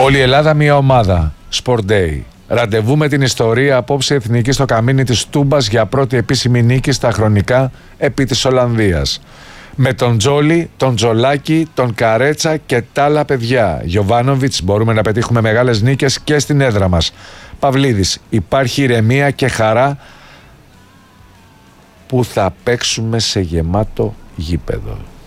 Όλη η Ελλάδα μια ομάδα. Sport Day. Ραντεβού με την ιστορία απόψε εθνική στο καμίνι της Τούμπας για πρώτη επίσημη νίκη στα χρονικά επί της Ολλανδίας. Με τον Τζόλι, τον Τζολάκη, τον Καρέτσα και τα άλλα παιδιά. Γιοβάνοβιτς, μπορούμε να πετύχουμε μεγάλες νίκες και στην έδρα μας. Παυλίδης, υπάρχει ηρεμία και χαρά που θα παίξουμε σε γεμάτο γήπεδο.